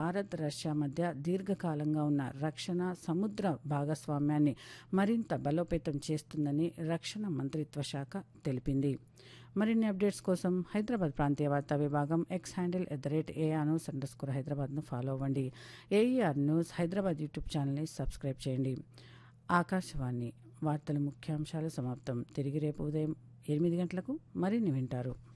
Bharat Russia మధ్య దీర్ఘకాలంగా ఉన్న రక్షణ సముద్ర భాగస్వామ్యాన్ని మరింత బలోపేతం చేస్తుందని రక్షణ మంత్రిత్వ శాఖ తెలిపింది. మరిన్ని అప్డేట్స్ కోసం హైదరాబాద్ ప్రాంతీయ వార్తా విభాగం ఎక్స్ హ్యాండిల్ @AR_Hydradను ఫాలో అవ్వండి. AER న్యూస్ హైదరాబాద్ యూట్యూబ్ ఛానల్ని సబ్స్క్రైబ్ చేయండి. ఆకాశవాణి వార్తల ముఖ్యాంశాలు సమాప్తం. తిరిగి రేపు ఉదయం 8 గంటలకు మరిన్ని వింటారు.